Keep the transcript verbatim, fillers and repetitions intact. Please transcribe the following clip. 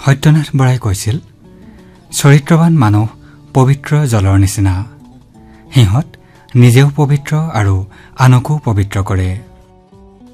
সত্যনাথ বৰাই কৈছিল, চৰিত্ৰৱান মানুহ পবিত্ৰ জলৰ নিচিনা। সিহঁত নিজেও পবিত্ৰ আৰু আনকো পবিত্ৰ কৰে।